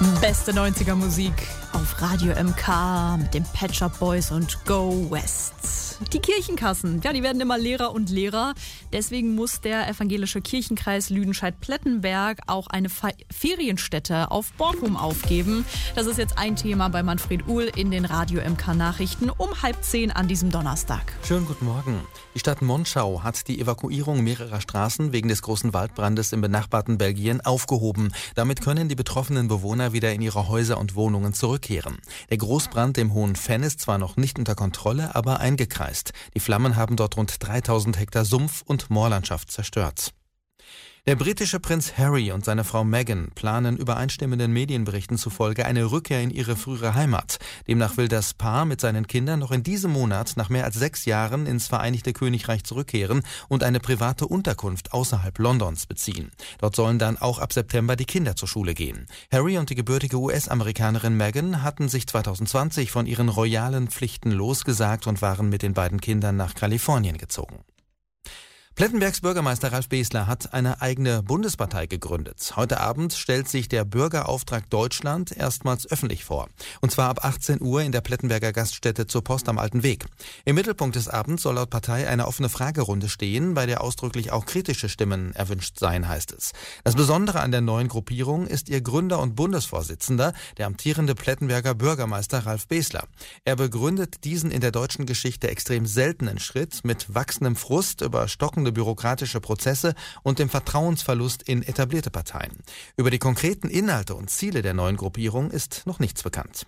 Beste 90er Musik auf Radio MK mit den Pet Shop Boys und Go West. Die Kirchenkassen, ja, die werden immer leerer und leerer. Deswegen muss der evangelische Kirchenkreis Lüdenscheid-Plettenberg auch eine Ferienstätte auf Borkum aufgeben. Das ist jetzt ein Thema bei Manfred Uhl in den Radio MK Nachrichten um 9:30 an diesem Donnerstag. Schönen guten Morgen. Die Stadt Monschau hat die Evakuierung mehrerer Straßen wegen des großen Waldbrandes im benachbarten Belgien aufgehoben. Damit können die betroffenen Bewohner wieder in ihre Häuser und Wohnungen zurückkehren. Der Großbrand im Hohen Fenn ist zwar noch nicht unter Kontrolle, aber eingekreist. Die Flammen haben dort rund 3000 Hektar Sumpf- und Moorlandschaft zerstört. Der britische Prinz Harry und seine Frau Meghan planen übereinstimmenden Medienberichten zufolge eine Rückkehr in ihre frühere Heimat. Demnach will das Paar mit seinen Kindern noch in diesem Monat nach mehr als 6 Jahren ins Vereinigte Königreich zurückkehren und eine private Unterkunft außerhalb Londons beziehen. Dort sollen dann auch ab September die Kinder zur Schule gehen. Harry und die gebürtige US-Amerikanerin Meghan hatten sich 2020 von ihren royalen Pflichten losgesagt und waren mit den beiden Kindern nach Kalifornien gezogen. Plettenbergs Bürgermeister Ralf Besler hat eine eigene Bundespartei gegründet. Heute Abend stellt sich der Bürgerauftrag Deutschland erstmals öffentlich vor. Und zwar ab 18 Uhr in der Plettenberger Gaststätte zur Post am Alten Weg. Im Mittelpunkt des Abends soll laut Partei eine offene Fragerunde stehen, bei der ausdrücklich auch kritische Stimmen erwünscht seien, heißt es. Das Besondere an der neuen Gruppierung ist ihr Gründer und Bundesvorsitzender, der amtierende Plettenberger Bürgermeister Ralf Besler. Er begründet diesen in der deutschen Geschichte extrem seltenen Schritt mit wachsendem Frust über stockende bürokratische Prozesse und dem Vertrauensverlust in etablierte Parteien. Über die konkreten Inhalte und Ziele der neuen Gruppierung ist noch nichts bekannt.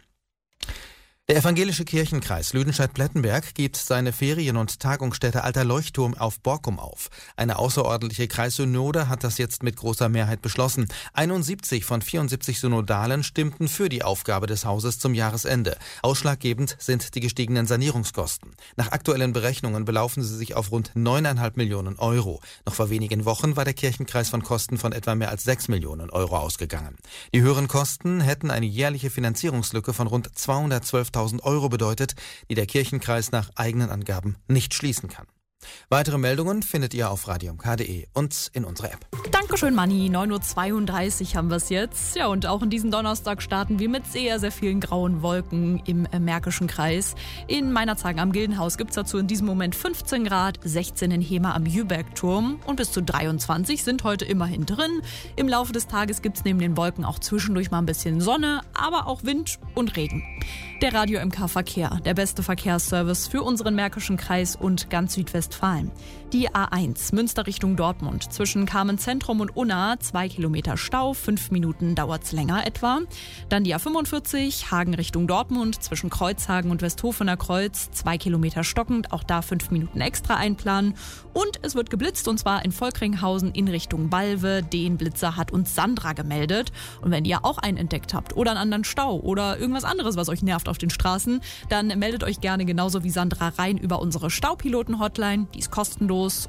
Der evangelische Kirchenkreis Lüdenscheid-Plettenberg gibt seine Ferien- und Tagungsstätte Alter Leuchtturm auf Borkum auf. Eine außerordentliche Kreissynode hat das jetzt mit großer Mehrheit beschlossen. 71 von 74 Synodalen stimmten für die Aufgabe des Hauses zum Jahresende. Ausschlaggebend sind die gestiegenen Sanierungskosten. Nach aktuellen Berechnungen belaufen sie sich auf rund 9,5 Millionen Euro. Noch vor wenigen Wochen war der Kirchenkreis von Kosten von etwa mehr als 6 Millionen Euro ausgegangen. Die höheren Kosten hätten eine jährliche Finanzierungslücke von rund 212.000 Euro bedeutet, die der Kirchenkreis nach eigenen Angaben nicht schließen kann. Weitere Meldungen findet ihr auf radiomk.de und in unserer App. Dankeschön, Manni. 9:32 Uhr haben wir es jetzt. Ja, und auch in diesem Donnerstag starten wir mit sehr, sehr vielen grauen Wolken im Märkischen Kreis. In Meinerzhagen am Gildenhaus gibt es dazu in diesem Moment 15 Grad, 16 in Hemer am Jübergturm und bis zu 23 sind heute immerhin drin. Im Laufe des Tages gibt es neben den Wolken auch zwischendurch mal ein bisschen Sonne, aber auch Wind und Regen. Der Radio MK Verkehr, der beste Verkehrsservice für unseren Märkischen Kreis und ganz Südwestfalen. Die A1 Münster Richtung Dortmund zwischen Carmen Zentrum und Unna 2 Kilometer Stau, 5 Minuten dauert's länger etwa. Dann die A45 Hagen Richtung Dortmund zwischen Kreuzhagen und Westhofener Kreuz 2 Kilometer stockend, auch da 5 Minuten extra einplanen. Und es wird geblitzt und zwar in Volkringhausen in Richtung Balve. Den Blitzer hat uns Sandra gemeldet. Und wenn ihr auch einen entdeckt habt oder einen anderen Stau oder irgendwas anderes, was euch nervt auf den Straßen, dann meldet euch gerne genauso wie Sandra rein über unsere Staupiloten-Hotline. Die ist kostenlos